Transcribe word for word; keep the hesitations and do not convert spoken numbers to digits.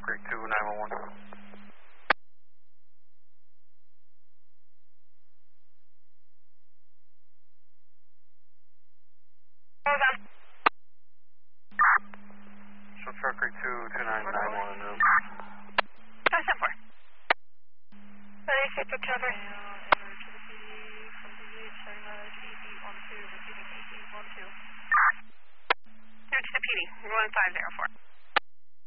Creek two nine one one. Hold on. Short Creek two two nine nine one. Five seven four. Ready, set for cover. Here to the P D. We're going five zero four.